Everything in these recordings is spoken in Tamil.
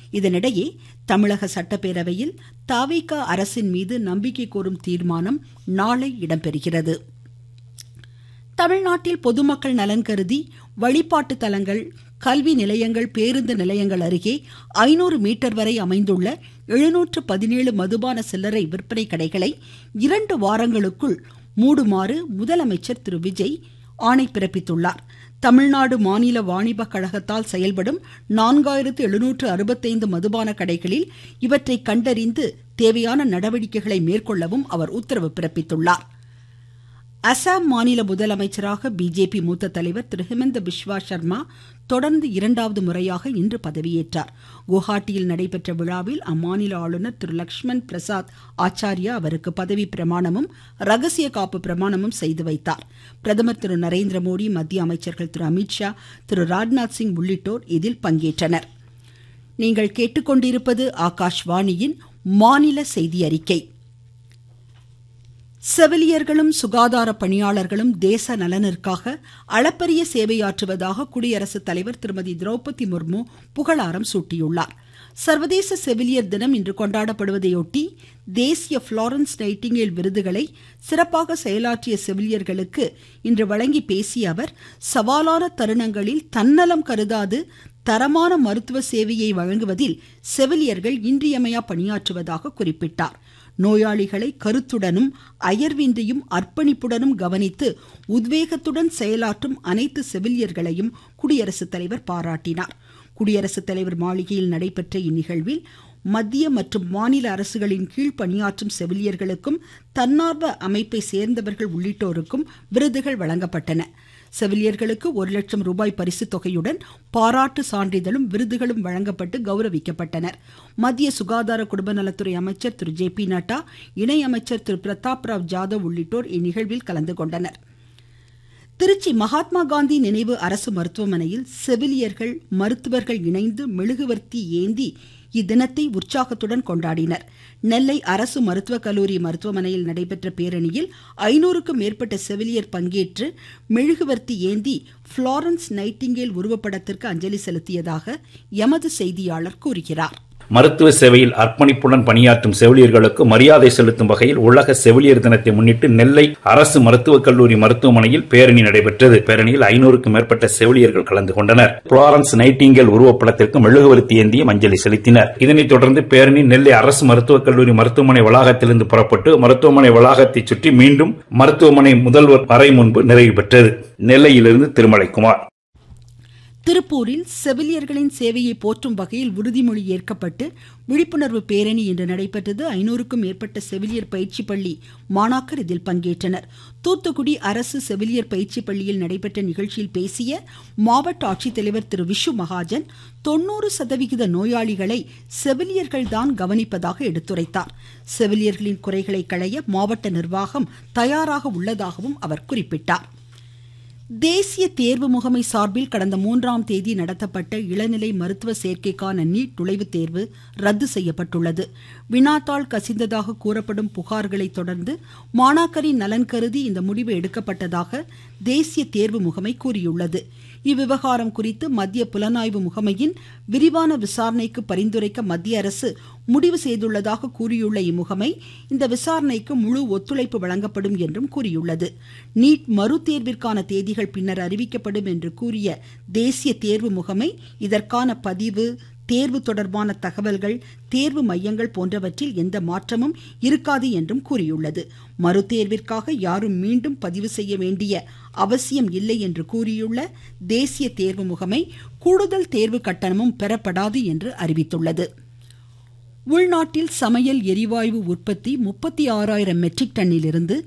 இதனிடையே தமிழக சட்டப்பேரவையில் தவிக அரசின் மீது நம்பிக்கை கோரும் தீர்மானம் நாளை இடம்பெறுகிறது. தமிழ்நாட்டில் பொதுமக்கள் நலன் கருதி வழிபாட்டு தலங்கள், கல்வி நிலையங்கள், பேருந்து நிலையங்கள் அருகே 500 மீட்டர் வரை அமைந்துள்ள 717 மதுபான சில்லறை விற்பனை கடைகளை 2 வாரங்களுக்குள் மூடுமாறு முதலமைச்சர் திரு விஜய் ஆணை பிறப்பித்துள்ளார். தமிழ்நாடு மாநில வாணிப கழகத்தால் செயல்படும் 4765 மதுபான கடைகளில் இவற்றை கண்டறிந்து தேவையான நடவடிக்கைகளை மேற்கொள்ளவும் அவர் உத்தரவு பிறப்பித்துள்ளார். அசாம் மாநில முதலமைச்சராக பிஜேபி மூத்த தலைவர் திரு ஹிமந்த பிஸ்வா சர்மா தொடர்ந்து 2வது முறையாக இன்று பதவியேற்றார். குவஹாட்டியில் நடைபெற்ற விழாவில் அம்மாநில ஆளுநர் திரு லக்ஷ்மண் பிரசாத் ஆச்சாரியா அவருக்கு பதவி பிரமாணமும் ரகசிய காப்பு பிரமாணமும் செய்து வைத்தார். பிரதமர் திரு நரேந்திர மோடி, மத்திய அமைச்சர்கள் திரு அமித்ஷா, திரு ராஜ்நாத் சிங் உள்ளிட்டோர் இதில் பங்கேற்றனர். நீங்கள் கேட்டுக்கொண்டிருப்பது ஆகாஷ்வாணியின் மாநில செய்தி அறிக்கை. செவிலியர்களும் சுகாதார பணியாளர்களும் தேச நலனிற்காக அளப்பரிய சேவையாற்றுவதாக குடியரசுத் தலைவர் திருமதி திரௌபதி முர்மு புகழாரம் சூட்டியுள்ளார். சர்வதேச செவிலியர் தினம் இன்று கொண்டாடப்படுவதையொட்டி தேசிய புளோரன்ஸ் நைட்டிங்கேல் விருதுகளை சிறப்பாக செயலாற்றிய செவிலியர்களுக்கு இன்று வழங்கி பேசிய அவர், சவாலான தருணங்களில் தன்னலம் கருதாது தரமான மருத்துவ சேவையை வழங்குவதில் செவிலியர்கள் இன்றியமையா பணியாற்றுவதாக குறிப்பிட்டார். நோயாளிகளை கருத்துடனும் அயர்வின்றியும் அர்ப்பணிப்புடனும் கவனித்து உத்வேகத்துடன் செயலாற்றும் அனைத்து செவிலியர்களையும் குடியரசுத் தலைவர் பாராட்டினார். குடியரசுத் தலைவர் மாளிகையில் நடைபெற்ற இந்நிகழ்வில் மத்திய மற்றும் மாநில அரசுகளின் கீழ் பணியாற்றும் செவிலியர்களுக்கும் தன்னார்வ அமைப்பை சேர்ந்தவர்கள் உள்ளிட்டோருக்கும் விருதுகள் வழங்கப்பட்டன. செவிலியர்களுக்கு 1 லட்சம் ரூபாய் பரிசு தொகையுடன் பாராட்டு சான்றிதழும் விருதுகளும் வழங்கப்பட்டு கௌரவிக்கப்பட்டனர். மத்திய சுகாதார குடும்பநலத்துறை அமைச்சர் திரு ஜே பி நட்டா, இணையமைச்சர் திரு பிரதாப் ராவ் ஜாதவ் உள்ளிட்டோர் இந்நிகழ்வில் கலந்து கொண்டனர். திருச்சி மகாத்மா காந்தி நினைவு அரசு மருத்துவமனையில் செவிலியர்கள், மருத்துவர்கள் இணைந்து மெழுகுவர்த்தி ஏந்தி இத்தினத்தை உற்சாகத்துடன் கொண்டாடினர். நெல்லை அரசு மருத்துவக் கல்லூரி மருத்துவமனையில் நடைபெற்ற பேரணியில் 500க்கும் மேற்பட்ட செவிலியர் பங்கேற்று மெழுகுவர்த்தி ஏந்தி புளோரன்ஸ் நைட்டிங்கேல் உருவப்படத்திற்கு அஞ்சலி செலுத்தியதாக எமது செய்தியாளர் கூறுகிறார். மருத்துவ சேவையில் அர்ப்பணிப்புடன் பணியாற்றும் செவிலியர்களுக்கு மரியாதை செலுத்தும் வகையில் உலக செவிலியர் தினத்தை முன்னிட்டு நெல்லை அரசு மருத்துவக் கல்லூரி மருத்துவமனையில் பேரணி நடைபெற்றது. பேரணியில் 500க்கும் மேற்பட்ட செவிலியர்கள் கலந்து கொண்டனர். புளோரன்ஸ் நைட்டிங்கேல் உருவப்படத்திற்கு மெழுகுவர்த்தி ஏந்தியும் அஞ்சலி செலுத்தினர். இதனைத் தொடர்ந்து பேரணி நெல்லை அரசு மருத்துவக் கல்லூரி மருத்துவமனை வளாகத்திலிருந்து புறப்பட்டு மருத்துவமனை வளாகத்தை சுற்றி மீண்டும் மருத்துவமனை முதல்வர் அறை முன்பு நிறைவு பெற்றது. நெல்லையிலிருந்து திருமலைக்குமார். திருப்பூரில் செவிலியர்களின் சேவையை போற்றும் வகையில் உறுதிமொழி ஏற்கப்பட்டு விழிப்புணர்வு பேரணி இன்று நடைபெற்றது. 500க்கும் மேற்பட்ட செவிலியர் பயிற்சி பள்ளி மாணாக்கர் இதில் பங்கேற்றனர். தூத்துக்குடி அரசு செவிலியர் பயிற்சி பள்ளியில் நடைபெற்ற நிகழ்ச்சியில் பேசிய மாவட்ட ஆட்சித்தலைவர் திரு விஷு மகாஜன், 90% நோயாளிகளை செவிலியர்கள்தான் கவனிப்பதாக எடுத்துரைத்தார். செவிலியர்களின் குறைகளை களைய மாவட்ட நிர்வாகம் தயாராக உள்ளதாகவும் அவர் குறிப்பிட்டார். தேசிய தேர்வு முகமை சார்பில் கடந்த 3ஆம் தேதி நடத்தப்பட்ட இளநிலை மருத்துவ சேர்க்கைக்கான நீட் நுழைவுத் தேர்வு ரத்து செய்யப்பட்டுள்ளது. வினாத்தாள் கசிந்ததாக கூறப்படும் புகார்களை தொடர்ந்து மாணாக்கரின் நலன் கருதி இந்த முடிவு எடுக்கப்பட்டதாக தேசிய தேர்வு முகமை கூறியுள்ளது. இவ்விவகாரம் குறித்து மத்திய புலனாய்வு முகமையின் விரிவான விசாரணைக்கு பரிந்துரைக்க மத்திய அரசு முடிவு செய்துள்ளதாக கூறியுள்ள இம்முகமை இந்த விசாரணைக்கு முழு ஒத்துழைப்பு வழங்கப்படும் என்றும் கூறியுள்ளது. நீட் மறுதேர்விற்கான தேதிகள் பின்னர் அறிவிக்கப்படும் என்று கூறிய தேசிய தேர்வு முகமை இதற்கான பதிவு, தேர்வு தொடர்பான தகவல்கள், தேர்வு மையங்கள் போன்றவற்றில் எந்த மாற்றமும் இருக்காது என்றும் கூறியுள்ளது. மறுதேர்விற்காக யாரும் மீண்டும் பதிவு செய்ய வேண்டிய அவசியம் இல்லை என்று கூறியுள்ள தேசிய தேர்வு முகமை கூடுதல் தேர்வு கட்டணமும் பெறப்படாது என்று அறிவித்துள்ளது. உள்நாட்டில் சமையல் எரிவாயு உற்பத்தி 36,000 மெட்ரிக் டன்னிலிருந்து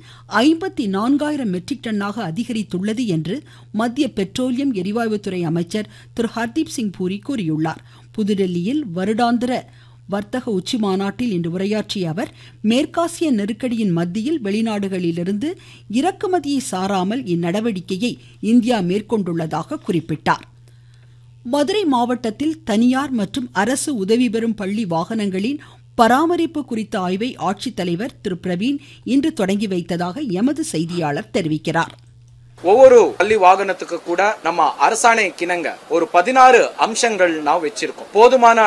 54,000 மெட்ரிக் டன்னாக அதிகரித்துள்ளது என்று மத்திய பெட்ரோலியம் எரிவாயுத்துறை அமைச்சர் திரு ஹர்தீப் சிங் பூரி கூறியுள்ளார். புதுடெல்லியில் வருடாந்திர வர்த்தக உச்சி மாநாட்டில் இன்று உரையாற்றிய அவர், மேற்காசிய நெருக்கடியின் மத்தியில் வெளிநாடுகளிலிருந்து இறக்குமதியை சாராமல் இந்நடவடிக்கையை இந்தியா மேற்கொண்டுள்ளதாக குறிப்பிட்டார். மதுரை மாவட்டத்தில் தனியார் மற்றும் அரசு உதவி பெறும் பள்ளி வாகனங்களின் பராமரிப்பு குறித்த ஆய்வை ஆட்சித்தலைவர் திரு பிரவீன் இன்று தொடங்கி வைத்ததாக எமது செய்தியாளர் தெரிவிக்கிறார். ஒவ்வொரு பள்ளி வாகனத்துக்கு கூட நம்ம அரசாணை கிணங்க ஒரு 16 அம்சங்கள் நாம் வச்சிருக்கோம். போதுமான